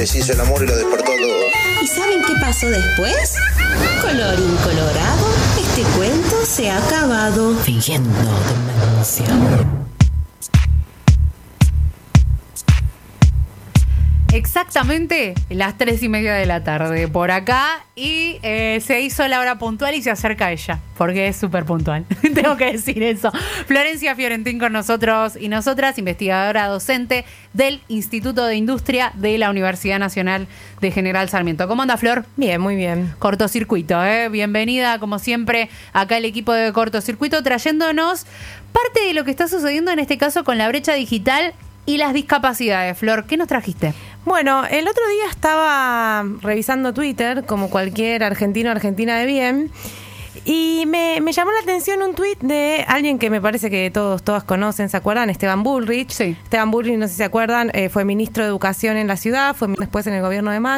se hizo el amor y lo despertó todo. ¿Y saben qué pasó después? Colorín colorado, este cuento se ha acabado. Fingiendo demencia. Exactamente las 3:30 de la tarde por acá y se hizo la hora puntual y se acerca ella, porque es súper puntual. Tengo que decir eso. Florencia Fiorentín con nosotros y nosotras, investigadora docente del Instituto de Industria de la Universidad Nacional de General Sarmiento. ¿Cómo anda, Flor? Bien, muy bien. Cortocircuito, bienvenida como siempre acá el equipo de Cortocircuito trayéndonos parte de lo que está sucediendo en este caso con la brecha digital y las discapacidades. Flor, ¿qué nos trajiste? Bueno, el otro día estaba revisando Twitter, como cualquier argentino o argentina de bien, y me llamó la atención un tuit de alguien que me parece que todas conocen, ¿se acuerdan? Esteban Bullrich. Sí. Esteban Bullrich, no sé si se acuerdan, fue ministro de Educación en la ciudad, fue después en el gobierno de Macri.